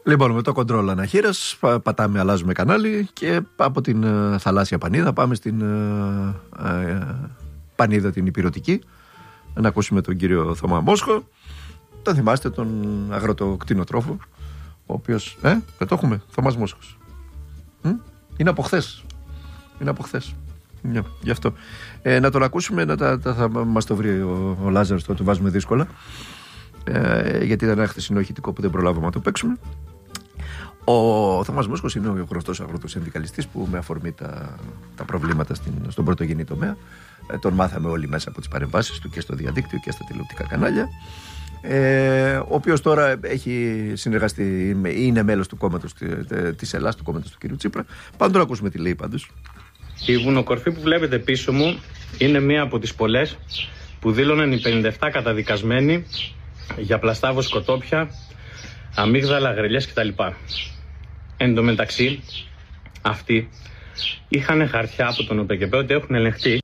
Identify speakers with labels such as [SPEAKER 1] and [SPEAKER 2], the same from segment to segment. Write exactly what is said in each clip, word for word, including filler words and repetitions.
[SPEAKER 1] Λοιπόν, με το κοντρόλ αναχείρας πατάμε, αλλάζουμε κανάλι και από την uh, θαλάσσια πανίδα πάμε στην uh, uh, πανίδα την υπηρωτική να ακούσουμε τον κύριο Θωμά Μόσχο. Τον θυμάστε, τον αγροτοκτηνοτρόφο, ο οποίος, ε, δεν το έχουμε, Θωμάς Μόσχος. Μ? Είναι από χθες. Είναι από χθες. Yeah, γι' αυτό. Ε, να τον ακούσουμε, να τα, τα, θα μας το βρει ο, ο Λάζαρος, το, το βάζουμε δύσκολα. Ε, γιατί ήταν ένα χθεσινό ηχητικό που δεν προλάβαμε να το παίξουμε. Ο Θωμάς Μόσχος είναι ο γνωστός αγροτοσυνδικαλιστής που με αφορμή τα, τα προβλήματα στην, στον πρωτογενή τομέα ε, τον μάθαμε όλοι μέσα από τις παρεμβάσεις του και στο διαδίκτυο και στα τηλεοπτικά κανάλια. Ε, ο οποίος τώρα έχει συνεργαστεί, είναι μέλος του κόμματος της Ελλάδας, του κόμματος του κ. Τσίπρα. Πάμε τώρα ακούσουμε τι λέει πάντως.
[SPEAKER 2] Η βουνοκορφή που βλέπετε πίσω μου είναι μία από τις πολλές που δήλωναν οι πενήντα επτά καταδικασμένοι για πλαστά βοσκοτόπια, αμύγδαλα, αγρελιές κτλ. Εν τω μεταξύ, αυτοί είχαν χαρτιά από τον ΟΠΕΚΕΠΕ ότι έχουν ελεγχθεί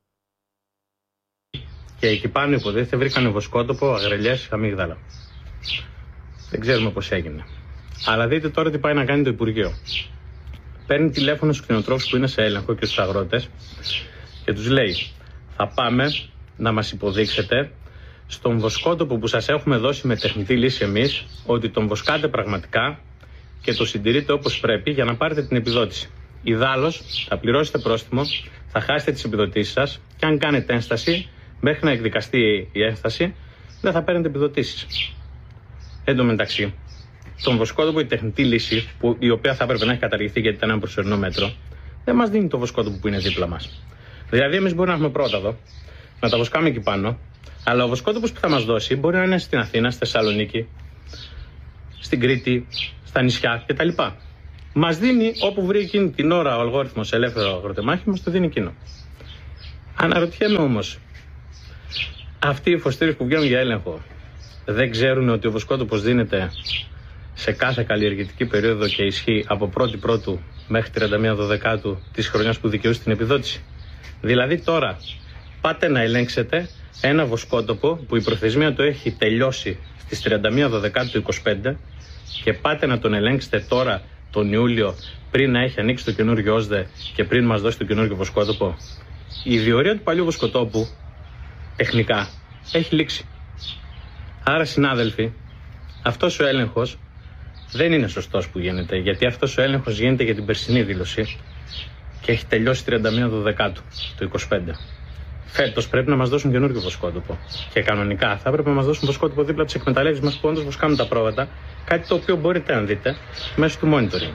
[SPEAKER 2] και εκεί πάνω υποτίθεται βρήκανε βοσκότοπο, αγρελιές, αμύγδαλα. Δεν ξέρουμε πώς έγινε. Αλλά δείτε τώρα τι πάει να κάνει το Υπουργείο. Παίρνει τηλέφωνο στους κτηνοτρόφους που είναι σε έλεγχο και στους αγρότες και τους λέει: θα πάμε να μας υποδείξετε στον βοσκότοπο που σας έχουμε δώσει με τεχνητή λύση εμείς ότι τον βοσκάτε πραγματικά και το συντηρείτε όπως πρέπει για να πάρετε την επιδότηση. Ιδάλλως θα πληρώσετε πρόστιμο, θα χάσετε τις επιδοτήσεις σας και αν κάνετε ένσταση μέχρι να εκδικαστεί η ένσταση δεν θα παίρνετε επιδοτήσεις. Εν τω μεταξύ, τον βοσκότοπο, η τεχνητή λύση, που, η οποία θα έπρεπε να έχει καταργηθεί γιατί ήταν ένα προσωρινό μέτρο, δεν μας δίνει το βοσκότοπο που είναι δίπλα μας. Δηλαδή, εμείς μπορούμε να έχουμε πρόταδο, να τα βοσκάμε εκεί πάνω, αλλά ο βοσκότοπος που θα μας δώσει μπορεί να είναι στην Αθήνα, στη Θεσσαλονίκη, στην Κρήτη, στα νησιά κτλ. Μας δίνει όπου βρει εκείνη την ώρα ο αλγόριθμος ελεύθερο αγροτεμάχη, μας το δίνει εκείνο. Αναρωτιέμαι όμως, αυτοί οι φωστήρες που βγαίνουν για έλεγχο δεν ξέρουν ότι ο βοσκότοπος δίνεται σε κάθε καλλιεργητική περίοδο και ισχύει από πρώτη Πρώτου μέχρι τριάντα μία Δωδεκάτου της χρονιάς που δικαιούσε την επιδότηση. Δηλαδή τώρα πάτε να ελέγξετε ένα βοσκότοπο που η προθεσμία του έχει τελειώσει στις τριάντα μία Δωδεκάτου του είκοσι πέντε και πάτε να τον ελέγξετε τώρα τον Ιούλιο πριν να έχει ανοίξει το καινούργιο ΩΣΔΕ και πριν μας δώσει το καινούργιο βοσκότοπο. Η διορία του παλιού βοσκοτόπου τεχνικά έχει λήξει. Άρα συνάδελφοι, αυτός ο έλεγχος δεν είναι σωστός που γίνεται, γιατί αυτός ο έλεγχος γίνεται για την περσινή δήλωση και έχει τελειώσει τριάντα μία Δωδεκάτου του είκοσι πέντε. Φέτος πρέπει να μας δώσουν καινούργιο βοσκότοπο. Και κανονικά θα έπρεπε να μας δώσουν βοσκότοπο δίπλα από τις εκμεταλλεύσεις μας που όντως βοσκάνουν τα πρόβατα, κάτι το οποίο μπορείτε να δείτε μέσω του monitoring.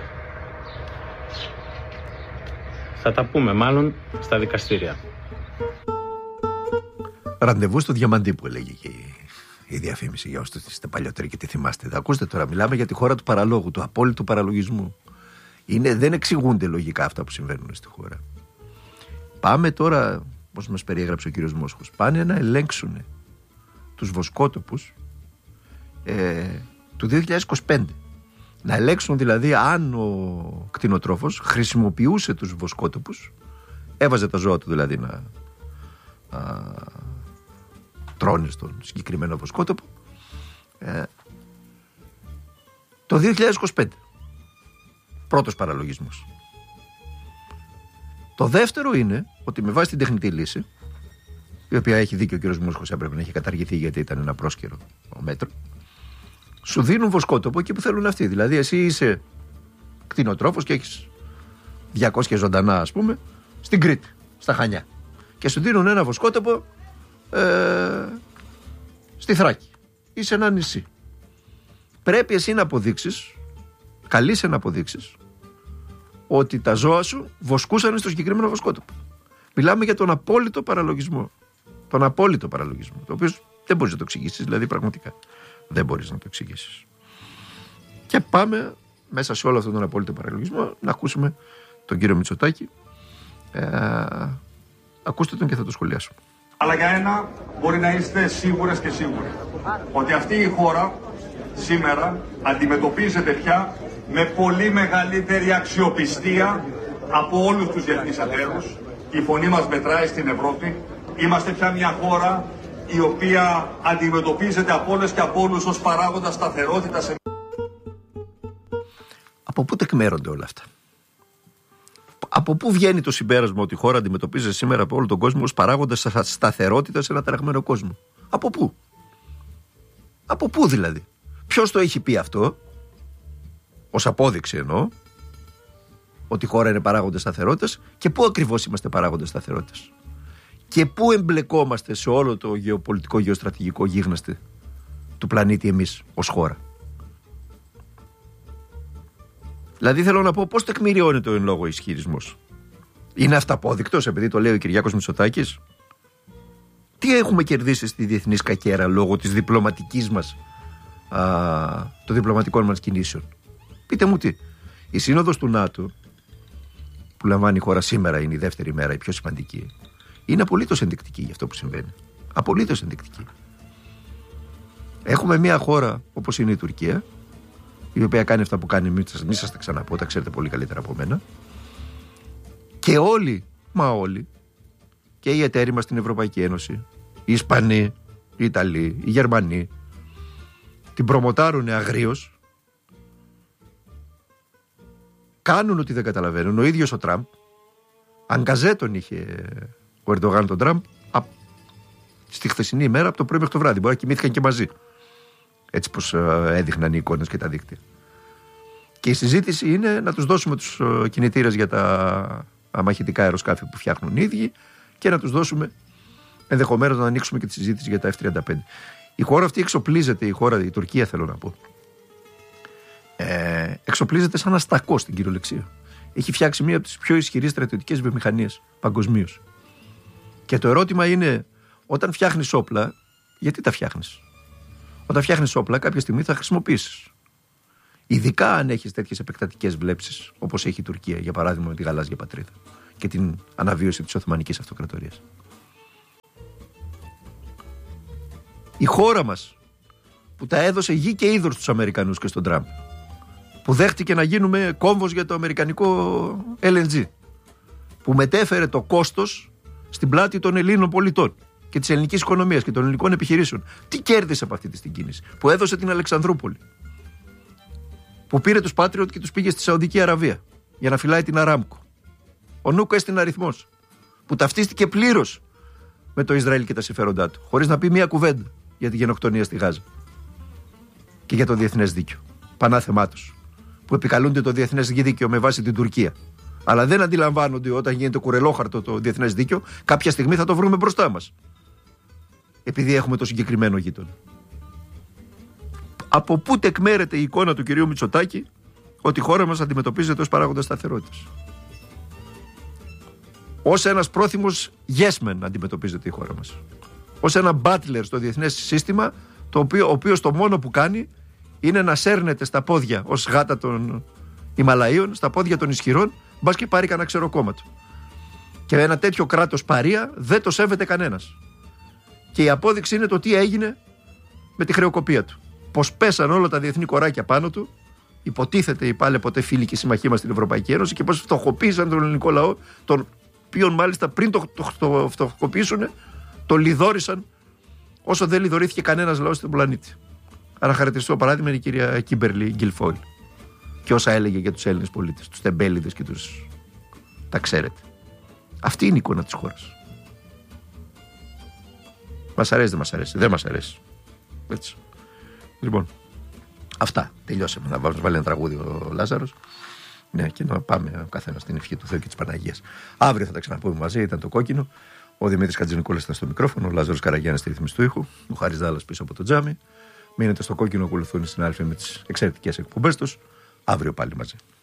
[SPEAKER 2] Θα τα πούμε μάλλον στα δικαστήρια.
[SPEAKER 1] Ραντεβού στο Διαμαντή που έλεγε και η, η διαφήμιση για όσους είστε παλιότεροι και τι θυμάστε. Θα ακούστε τώρα, μιλάμε για τη χώρα του παραλόγου, του απόλυτου παραλογισμού. Είναι, δεν εξηγούνται λογικά αυτά που συμβαίνουν στη χώρα. Πάμε τώρα, όπως μας περιέγραψε ο κύριος Μόσχος, πάνε να ελέγξουν τους βοσκότοπους ε, του δύο χιλιάδες είκοσι πέντε. Να ελέγξουν δηλαδή αν ο κτηνοτρόφος χρησιμοποιούσε τους βοσκότοπους, έβαζε τα ζώα του δηλαδή να α, τρώνε στον συγκεκριμένο βοσκότοπο ε, το δύο χιλιάδες είκοσι πέντε. Πρώτος παραλογισμός. Το δεύτερο είναι ότι με βάση την τεχνητή λύση, η οποία έχει δίκιο ο κύριος Μόσχος, έπρεπε να έχει καταργηθεί γιατί ήταν ένα πρόσκαιρο μέτρο, σου δίνουν βοσκότοπο εκεί που θέλουν αυτοί. Δηλαδή εσύ είσαι κτηνοτρόφος και έχεις διακόσια ζωντανά, ας πούμε, στην Κρήτη, στα Χανιά, και σου δίνουν ένα βοσκότοπο ε, στη Θράκη ή σε ένα νησί. Πρέπει εσύ να αποδείξεις, καλείσαι να αποδείξεις ότι τα ζώα σου βοσκούσαν στο συγκεκριμένο βοσκότοπο. Μιλάμε για τον απόλυτο παραλογισμό. Τον απόλυτο παραλογισμό, το οποίο δεν μπορείς να το εξηγήσεις, δηλαδή πραγματικά δεν μπορείς να το εξηγήσεις. Και πάμε μέσα σε όλο αυτόν τον απόλυτο παραλογισμό να ακούσουμε τον κύριο Μητσοτάκη. Ε, ακούστε τον και θα το σχολιάσουμε.
[SPEAKER 3] Αλλά για ένα μπορεί να είστε σίγουρες και σίγουροι, ότι αυτή η χώρα σήμερα αντιμετωπίζεται πια με πολύ μεγαλύτερη αξιοπιστία από όλους τους διεθνείς εταίρους. Η φωνή μας μετράει στην Ευρώπη. Είμαστε πια μια χώρα η οποία αντιμετωπίζεται από όλες και από όλους ως παράγοντα σταθερότητας.
[SPEAKER 1] Από πού τεκμέρονται όλα αυτά? Από πού βγαίνει το συμπέρασμα ότι η χώρα αντιμετωπίζει σήμερα από όλο τον κόσμο ως παράγοντα σταθερότητα σε ένα ταραγμένο κόσμο? Από πού? Από πού δηλαδή? Ποιος το έχει πει αυτό, ως απόδειξη εννοώ, ότι η χώρα είναι παράγοντας σταθερότητας, και πού ακριβώς είμαστε παράγοντας σταθερότητας? Και πού εμπλεκόμαστε σε όλο το γεωπολιτικό, γεωστρατηγικό γίγναστη του πλανήτη εμείς ως χώρα? Δηλαδή θέλω να πω, πώς τεκμηριώνεται ο εν λόγω ισχυρισμός? Είναι αυταπόδεικτος επειδή το λέει ο Κυριάκος Μητσοτάκης? Τι έχουμε κερδίσει στη διεθνή σκακέρα λόγω της διπλωματικής μας, α, των διπλωματικών μας κινήσεων? Πείτε μου τι. Η σύνοδος του ΝΑΤΟ που λαμβάνει η χώρα σήμερα, είναι η δεύτερη μέρα, η πιο σημαντική, είναι απολύτως ενδεικτική για αυτό που συμβαίνει. Απολύτως ενδεικτική. Έχουμε μια χώρα όπως είναι η Τουρκία, η οποία κάνει αυτά που κάνει, μην σας τα ξαναπώ, τα ξέρετε πολύ καλύτερα από μένα, και όλοι, μα όλοι, και οι εταίροι μας στην Ευρωπαϊκή Ένωση, οι Ισπανοί, οι Ιταλοί, οι Γερμανοί, την προμοτάρουν αγρίως, κάνουν ότι δεν καταλαβαίνουν. Ο ίδιος ο Τραμπ, αγκαζέ τον είχε ο Ερντογάν τον Τραμπ στη χθεσινή ημέρα από το πρωί μέχρι το βράδυ. Μπορεί να κοιμήθηκαν και μαζί. Έτσι πως έδειχναν οι εικόνες και τα δίκτυα. Και η συζήτηση είναι να τους δώσουμε τους κινητήρες για τα μαχητικά αεροσκάφη που φτιάχνουν οι ίδιοι και να τους δώσουμε ενδεχομένως να ανοίξουμε και τη συζήτηση για τα εφ τριάντα πέντε. Η χώρα αυτή εξοπλίζεται, η χώρα, η Τουρκία θέλω να πω, ε, εξοπλίζεται σαν αστακό στην κυριολεξία. Έχει φτιάξει μία από τις πιο ισχυρές στρατιωτικές βιομηχανίες παγκοσμίως. Και το ερώτημα είναι, όταν φτιάχνεις όπλα, γιατί τα φτιάχνεις? Όταν φτιάχνεις όπλα, κάποια στιγμή θα χρησιμοποιήσεις. Ειδικά αν έχεις τέτοιες επεκτατικές βλέψεις, όπως έχει η Τουρκία, για παράδειγμα με τη γαλάζια πατρίδα και την αναβίωση της Οθωμανικής Αυτοκρατορίας. Η χώρα μας, που τα έδωσε γη και είδωρ στους Αμερικανούς και στον Τραμπ, που δέχτηκε να γίνουμε κόμβος για το αμερικανικό ελ εν τζι, που μετέφερε το κόστος στην πλάτη των Ελλήνων πολιτών και της ελληνικής οικονομίας και των ελληνικών επιχειρήσεων. Τι κέρδισε από αυτή τη κίνηση? Που έδωσε την Αλεξανδρούπολη, που πήρε τους Patriot και τους πήγε στη Σαουδική Αραβία για να φυλάει την Αράμκο. Ο Νούκο έστεινε αριθμός, που ταυτίστηκε πλήρως με το Ισραήλ και τα συμφέροντά του, χωρίς να πει μία κουβέντα για τη γενοκτονία στη Γάζα και για το διεθνές δίκαιο. Πανάθεμά τους, που επικαλούνται το διεθνές δίκαιο με βάση την Τουρκία. Αλλά δεν αντιλαμβάνονται όταν γίνεται κουρελόχαρτο το διεθνές δίκαιο, κάποια στιγμή θα το βρούμε μπροστά μας. Επειδή έχουμε το συγκεκριμένο γείτονα. Από πού τεκμέρεται η εικόνα του κυρίου Μητσοτάκη ότι η χώρα μας αντιμετωπίζεται ως παράγοντα σταθερότητας? Ως ένας πρόθυμος yes man αντιμετωπίζεται η χώρα μας. Ως ένα butler στο διεθνές σύστημα, το οποίο, ο οποίος το μόνο που κάνει είναι να σέρνεται στα πόδια ως γάτα των Ιμαλαίων, στα πόδια των ισχυρών, μπας και πάρει κανένα ξεροκόμμα του. Και ένα τέτοιο κράτος παρία δεν το σέβεται κανένας. Και η απόδειξη είναι το τι έγινε με τη χρεοκοπία του. Πως πέσαν όλα τα διεθνή κοράκια πάνω του, υποτίθεται οι πάλι ποτέ φίλοι και συμμαχοί μας στην Ευρωπαϊκή Ένωση, και πως φτωχοποίησαν τον ελληνικό λαό, τον οποίον μάλιστα πριν το, το, το φτωχοποιήσουν, το λιδόρισαν όσο δεν λιδωρήθηκε κανένας λαός στον πλανήτη. Άρα χαρακτηριστικό παράδειγμα είναι η κυρία Κίμπερλι Γκιλφόιλ και όσα έλεγε για τους Έλληνες πολίτες, τους τεμπέληδες και τους... τα ξέρετε. Αυτή είναι η εικόνα της χώρας. Μας αρέσει, δεν μας αρέσει, δεν μας αρέσει. Έτσι. Λοιπόν, αυτά. Τελειώσαμε. Να βάλει ένα τραγούδι ο Λάζαρος. Ναι, και να πάμε ο καθένας στην ευχή του Θεού και της Παναγίας. Αύριο θα τα ξαναπούμε μαζί. Ήταν το Κόκκινο. Ο Δημήτρης Χατζηνικόλας ήταν στο μικρόφωνο. Ο Λάζαρος Καραγιάννης στη ρύθμιση του ήχου. Ο Χάρης Δάλλας πίσω από το τζάμι. Μείνετε στο Κόκκινο, ακολουθούν οι συνάδελφοι με τις εξαιρετικές εκπομπές τους. Αύριο πάλι μαζί.